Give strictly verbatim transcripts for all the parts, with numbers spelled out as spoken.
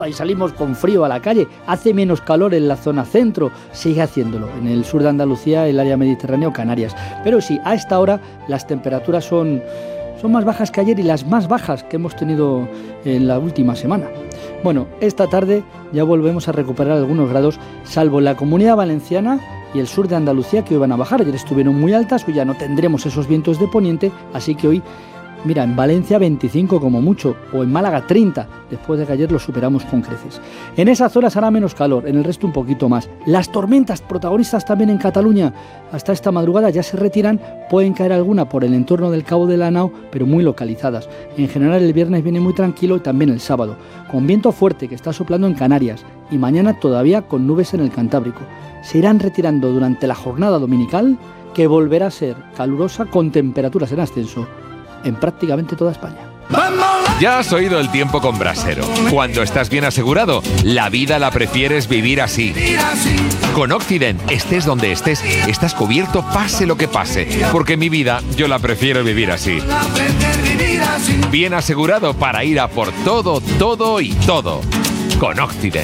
y salimos con frío a la calle, hace menos calor en la zona centro, sigue haciéndolo en el sur de Andalucía, el área mediterránea o Canarias. Pero sí, a esta hora las temperaturas son, son más bajas que ayer y las más bajas que hemos tenido en la última semana. Bueno, esta tarde ya volvemos a recuperar algunos grados, salvo en la Comunidad Valenciana y el sur de Andalucía, que hoy van a bajar. Ayer estuvieron muy altas, hoy ya no tendremos esos vientos de poniente, así que hoy, mira, en Valencia veinticinco como mucho, o en Málaga treinta, después de que ayer lo superamos con creces. En esas zonas hará menos calor, en el resto un poquito más. Las tormentas protagonistas también en Cataluña, hasta esta madrugada ya se retiran, pueden caer alguna por el entorno del Cabo de la Nao, pero muy localizadas. En general el viernes viene muy tranquilo y también el sábado, con viento fuerte que está soplando en Canarias, y mañana todavía con nubes en el Cantábrico. Se irán retirando durante la jornada dominical, que volverá a ser calurosa con temperaturas en ascenso en prácticamente toda España. Ya has oído el tiempo con Brasero. Cuando estás bien asegurado, la vida la prefieres vivir así. Con Occident, estés donde estés, estás cubierto pase lo que pase, porque mi vida yo la prefiero vivir así. Bien asegurado para ir a por todo, todo y todo. Con Occident.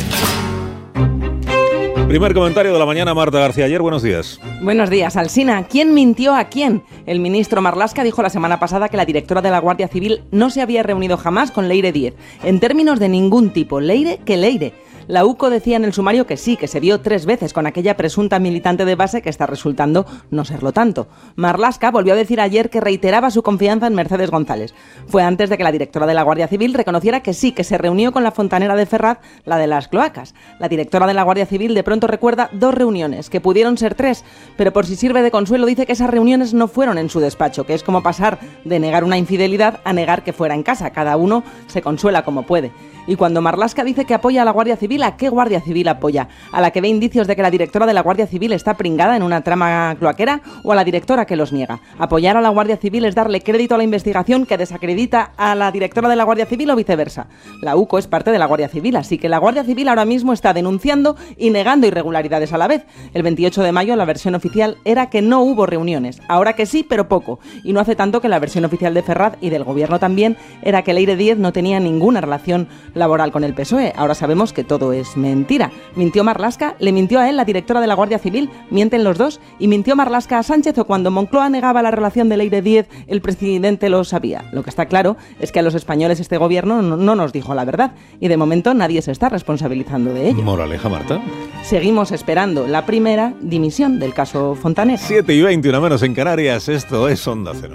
Primer comentario de la mañana, Marta García Ayer, buenos días. Buenos días, Alsina. ¿Quién mintió a quién? El ministro Marlaska dijo la semana pasada que la directora de la Guardia Civil no se había reunido jamás con Leire Díez, en términos de ningún tipo. Leire que Leire. La UCO decía en el sumario que sí, que se vio tres veces con aquella presunta militante de base que está resultando no serlo tanto. Marlaska volvió a decir ayer que reiteraba su confianza en Mercedes González. Fue antes de que la directora de la Guardia Civil reconociera que sí, que se reunió con la fontanera de Ferraz, la de las cloacas. La directora de la Guardia Civil de pronto recuerda dos reuniones, que pudieron ser tres, pero por si sirve de consuelo dice que esas reuniones no fueron en su despacho, que es como pasar de negar una infidelidad a negar que fuera en casa. Cada uno se consuela como puede. Y cuando Marlaska dice que apoya a la Guardia Civil, ¿a qué Guardia Civil apoya? ¿A la que ve indicios de que la directora de la Guardia Civil está pringada en una trama cloaquera o a la directora que los niega? Apoyar a la Guardia Civil es darle crédito a la investigación que desacredita a la directora de la Guardia Civil o viceversa. La UCO es parte de la Guardia Civil, así que la Guardia Civil ahora mismo está denunciando y negando irregularidades a la vez. El veintiocho de mayo la versión oficial era que no hubo reuniones, ahora que sí, pero poco. Y no hace tanto que la versión oficial de Ferraz y del gobierno también era que Leire Díez no tenía ninguna relación laboral con el P S O E. Ahora sabemos que todo es mentira. Mintió Marlaska, le mintió a él la directora de la Guardia Civil, mienten los dos, y mintió Marlaska a Sánchez, o cuando Moncloa negaba la relación de Leire Díez, el presidente lo sabía. Lo que está claro es que a los españoles este gobierno no, no nos dijo la verdad, y de momento nadie se está responsabilizando de ello. Moraleja, Marta. Seguimos esperando la primera dimisión del caso Fontaner. siete y veinte, una menos en Canarias, esto es Onda Cero.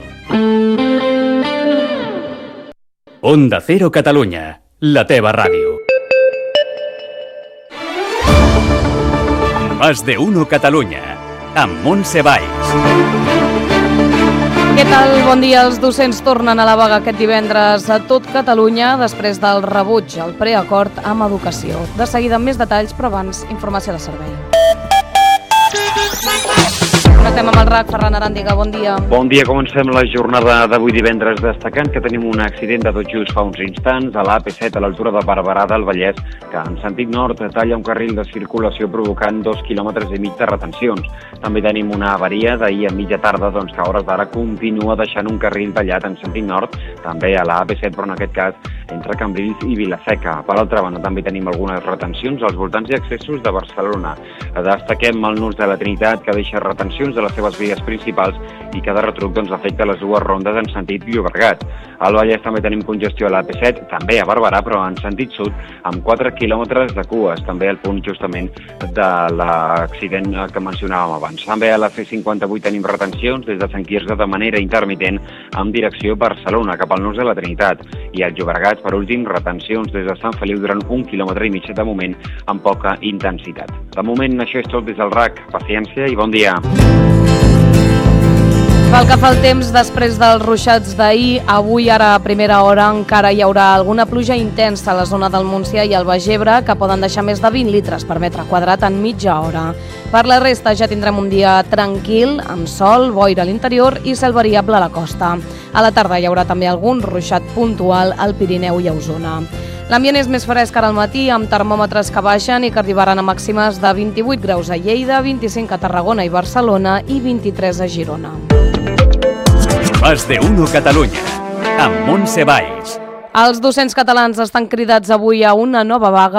Onda Cero Catalunya. La teva ràdio. Más de uno Catalunya, amb Montse Valls. Què tal? Bon dia. Els docents tornen a la vaga aquest divendres a tot Catalunya després del rebuig al preacord amb educació. De seguida amb més detalls, però abans, informació de servei. Connectem amb el R A C. Ferran Aràndiga, bon dia. Bon dia, comencem la jornada d'avui divendres destacant que tenim un accident de tot just fa uns instants a l'A P set a l'altura de Barberà del Vallès, que en sentit nord talla un carril de circulació provocant dos quilòmetres i mig de retencions. També tenim una avaria d'ahir a mitja tarda, doncs, que a hores d'ara continua deixant un carril tallat en sentit nord, també a l'A P set, però en aquest cas entre Cambrils i Vilaseca. Per altra banda, també tenim algunes retencions als voltants i accessos de Barcelona. Destaquem el nus de la Trinitat, que deixa retencions de les seves vies principals i cada retruc doncs, afecta les dues rondes en sentit Llobregat. Al Vallès també tenim congestió a l'A P set, també a Barberà, però en sentit sud, amb quatre quilòmetres de cues, també al punt justament de l'accident que mencionàvem abans. També a la C cinquanta-vuit tenim retencions des de Sant Quirze de manera intermitent amb direcció Barcelona, cap al nus de la Trinitat. I al Llobregat, per últim, retencions des de Sant Feliu durant un quilòmetre i mig de moment amb poca intensitat. De moment, això és tot des del R A C. Paciència i bon dia. Pel que fa al temps, després dels ruixats d'ahir, avui ara a primera hora encara hi haurà alguna pluja intensa a la zona del Montsià i el Baix Ebre, que poden deixar més de vint litres per metre quadrat en mitja hora. Per la resta ja tindrem un dia tranquil, amb sol, boira a l'interior i cel variable a la costa. A la tarda hi haurà també algun ruixat puntual al Pirineu i a Osona. L'ambient és més fresc ara al matí, amb termòmetres que baixen i que arribaran a màximes de vint-i-vuit graus a Lleida, vint-i-cinc a Tarragona i Barcelona i vint-i-tres a Girona. Más de uno Catalunya, amb Montse Valls. Els docents catalans estan cridats avui a una nova vaga